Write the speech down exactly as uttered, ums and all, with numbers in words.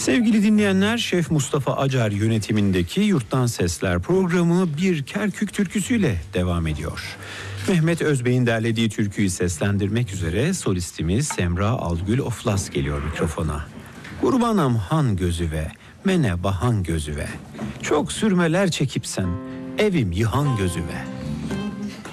Sevgili dinleyenler, Şef Mustafa Acar yönetimindeki Yurttan Sesler programı bir Kerkük türküsüyle devam ediyor. Mehmet Özbey'in derlediği türküyü seslendirmek üzere solistimiz Semra Algül Oflas geliyor mikrofona. Kurbanam han gözüve, mene bahan gözüve, çok sürmeler çekipsen, evim yıhan gözüve.